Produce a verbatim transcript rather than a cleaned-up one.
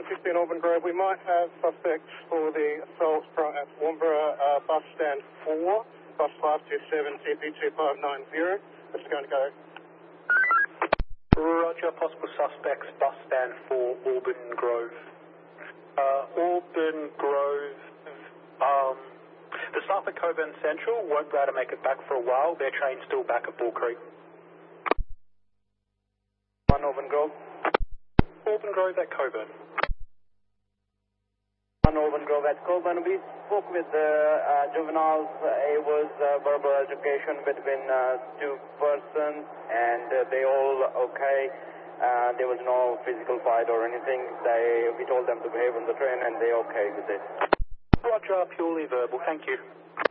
fifteen Auburn Grove. We might have suspects for the assault from at Woomera uh, bus stand four, bus five two seven T P two five nine zero. That's going to go. Roger, possible suspects, bus stand four, Auburn Grove. Uh, Auburn Grove, um, the staff at Coburn Central won't be able to make it back for a while. Their train's still back at Bull Creek. One Auburn Grove. Auburn Grove at Coburn. One Auburn Grove at Coburn. We spoke with the uh, juveniles. It was uh, verbal education between uh, two persons, and uh, they all okay. Uh, there was no physical fight or anything. They, we told them to behave on the train, and they okay with it. Roger, purely verbal. Thank you.